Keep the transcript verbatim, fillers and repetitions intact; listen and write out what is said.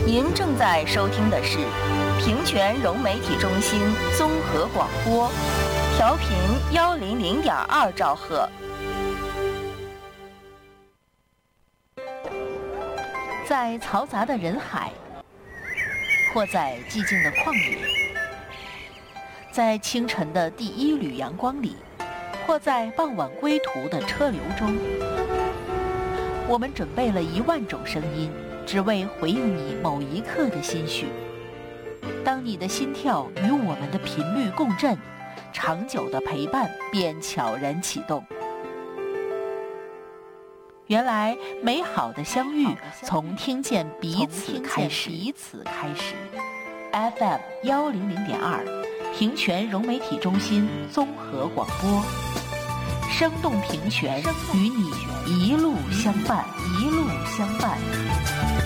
您正在收听的是平泉融媒体中心综合广播，调频幺零零点二兆赫。在嘈杂的人海，或在寂静的旷野，在清晨的第一缕阳光里，或在傍晚归途的车流中，我们准备了一万种声音，只为回应你某一刻的心绪。当你的心跳与我们的频率共振，长久的陪伴便悄然启动。原来美好的相遇从听见彼此开始。彼此开始 F M 幺零零点二，平泉融媒体中心综合广播，生动平泉，与你一路相伴，一路相伴。